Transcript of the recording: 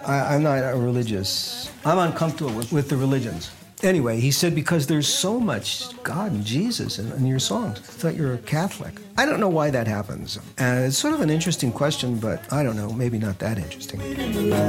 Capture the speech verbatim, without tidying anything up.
I, I'm not a religious. I'm uncomfortable with, with the religions. Anyway, he said, because there's so much God and Jesus in, in your songs. I thought you were a Catholic. I don't know why that happens. And it's sort of an interesting question, but I don't know, maybe not that interesting.